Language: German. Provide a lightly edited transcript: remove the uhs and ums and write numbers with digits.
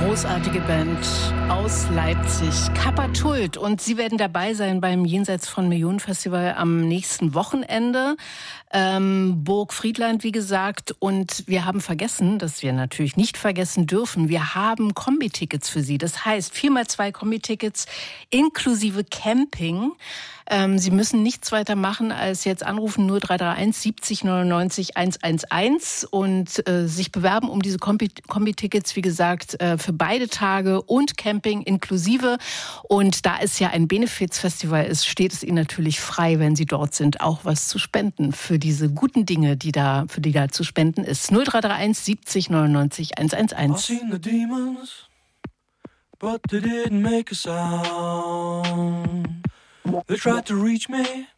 großartige Band aus Leipzig, Kappa-Tult. Und sie werden dabei sein beim Jenseits von Millionen Festival am nächsten Wochenende. Burg Friedland, wie gesagt. Und wir haben vergessen, dass wir natürlich nicht vergessen dürfen, wir haben Kombi-Tickets für Sie. Das heißt, 4x2 Kombi-Tickets inklusive Camping. Sie müssen nichts weiter machen, als jetzt anrufen 0331 70 99 111 und sich bewerben um diese Kombi-Tickets, wie gesagt, für beide Tage und Camping inklusive. Und da es ja ein Benefizfestival ist, steht es Ihnen natürlich frei, wenn Sie dort sind, auch was zu spenden für diese guten Dinge, für die da zu spenden ist. 0331 70 99 111. Seen the demons, but they didn't make a sound. They tried to reach me,